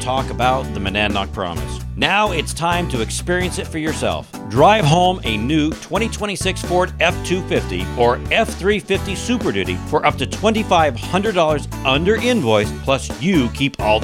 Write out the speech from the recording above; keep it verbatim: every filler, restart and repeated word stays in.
talk about the Monadnock Promise. Now it's time to experience it for yourself. Drive home a new twenty twenty-six Ford F two fifty or F three fifty Super Duty for up to twenty-five hundred dollars under invoice, plus you keep all the